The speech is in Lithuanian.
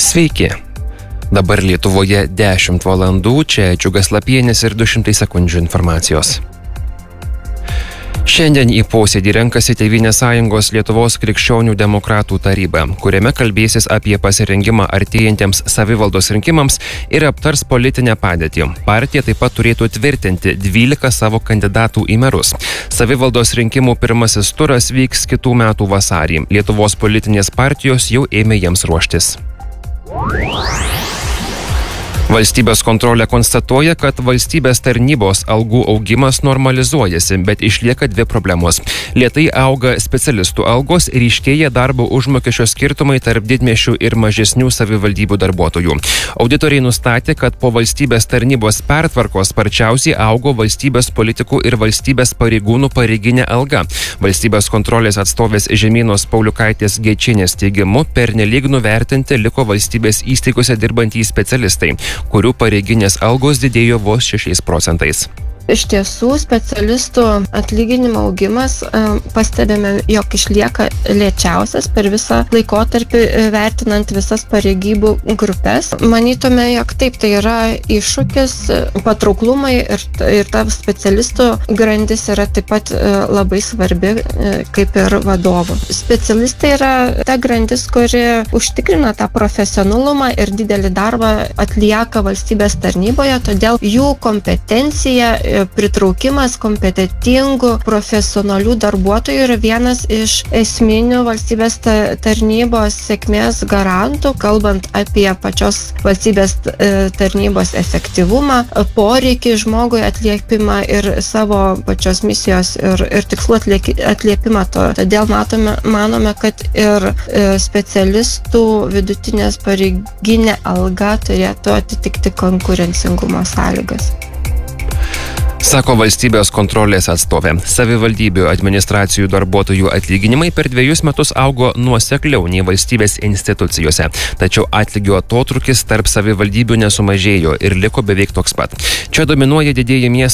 Sveiki. Dabar Lietuvoje 10 valandų, čia Džiugas Lapienis ir 200 sekundžių informacijos. Šiandien į posėdį renkasi Tėvynės sąjungos Lietuvos krikščionių demokratų taryba, kuriame kalbėsis apie pasirengimą artėjantiems savivaldos rinkimams ir aptars politinę padėtį. Partija taip pat turėtų tvirtinti 12 savo kandidatų į merus. Savivaldos rinkimų pirmasis turas vyks kitų metų vasarį. Lietuvos politinės partijos jau ėmė jiems ruoštis. Valstybės kontrolė konstatuoja, kad valstybės tarnybos algų augimas normalizuojasi, bet išlieka dvi problemos. Lėtai auga specialistų algos ir ryškėja darbo užmokesčio skirtumai tarp didmiesčių ir mažesnių savivaldybių darbuotojų. Auditoriai nustatė, kad po valstybės tarnybos pertvarkos sparčiausiai augo valstybės politikų ir valstybės pareigūnų pareiginė alga. Valstybės kontrolės atstovės Žemynos Pauliukaitės Gečinės teigimu, pernelyg nuvertinti liko valstybės įstaigose dirbantys specialistai, kurių pareiginės algos didėjo vos 6%. Iš tiesų, specialistų atlyginimo augimas pastebime, jog išlieka lėčiausias per visą laikotarpį vertinant visas pareigybių grupės. Manytume, jog taip, tai yra iššūkis patrauklumai ir ta specialistų grandis yra taip pat labai svarbi kaip ir vadovų. Specialistai yra ta grandis, kuri užtikrina tą profesionalumą ir didelį darbą atlieka valstybės tarnyboje, todėl jų kompetencija, pritraukimas kompetentingų profesionalių darbuotojų yra vienas iš esminių valstybės tarnybos sėkmės garantų, kalbant apie pačios valstybės tarnybos efektyvumą, poreikį žmogui atliepimą ir savo pačios misijos ir tikslų atliepimą. Todėl manome, kad ir specialistų vidutinės pareiginė alga turėtų atitikti konkurencingumo sąlygas. Sako valstybės kontrolės atstovė. Savivaldybių administracijų darbuotojų atlyginimai per 2 metus augo nuosekliau nei valstybės institucijose. Tačiau atlygio atotrūkis tarp savivaldybių nesumažėjo ir liko beveik toks pat. Čia dominuoja didieji miestai.